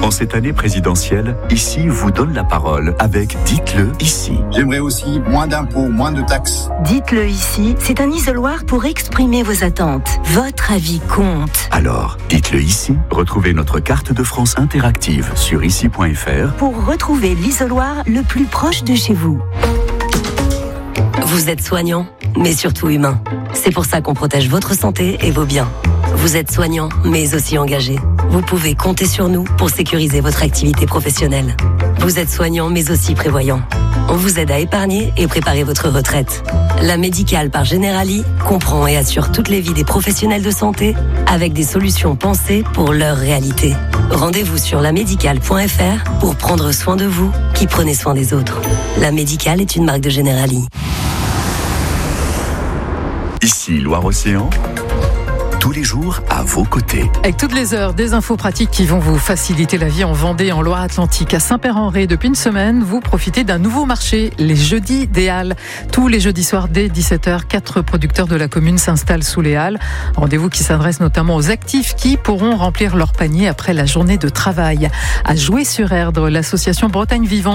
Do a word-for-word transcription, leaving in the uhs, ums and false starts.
En cette année présidentielle, Ici vous donne la parole avec Dites-le ici. J'aimerais aussi moins d'impôts, moins de taxes. Dites-le ici, c'est un isoloir pour exprimer vos attentes. Votre avis compte. Alors, dites-le ici. Retrouvez notre carte de France interactive sur ici point f r pour retrouver l'isoloir le plus proche de chez vous. Vous êtes soignant, mais surtout humain. C'est pour ça qu'on protège votre santé et vos biens. Vous êtes soignant, mais aussi engagé. Vous pouvez compter sur nous pour sécuriser votre activité professionnelle. Vous êtes soignant, mais aussi prévoyant. On vous aide à épargner et préparer votre retraite. La Médicale par Generali comprend et assure toutes les vies des professionnels de santé avec des solutions pensées pour leur réalité. Rendez-vous sur la médicale point f r pour prendre soin de vous qui prenez soin des autres. La Médicale est une marque de Generali. Ici Loire-Océan, tous les jours à vos côtés. Avec toutes les heures, des infos pratiques qui vont vous faciliter la vie en Vendée, en Loire-Atlantique. À Saint-Père-en-Retz, depuis une semaine, vous profitez d'un nouveau marché, les Jeudis des Halles. Tous les jeudis soirs, dès dix-sept heures, quatre producteurs de la commune s'installent sous les Halles. Rendez-vous qui s'adresse notamment aux actifs qui pourront remplir leur panier après la journée de travail. À Jouer-sur-Erdre, l'association Bretagne Vivante